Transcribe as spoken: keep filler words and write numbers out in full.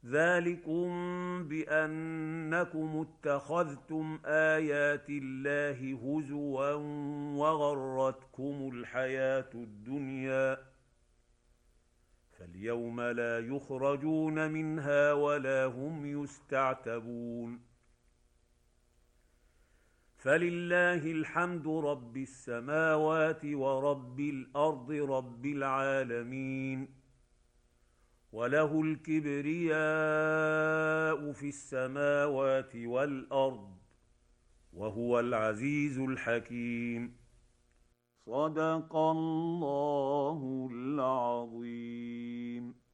ذلكم بأنكم اتخذتم آيات الله هزوا وغرتكم الحياة الدنيا، فاليوم لا يخرجون منها ولا هم يستعتبون. فلله الحمد رب السماوات ورب الأرض رب العالمين، وله الكبرياء في السماوات والأرض، وهو العزيز الحكيم. صدق الله العظيم.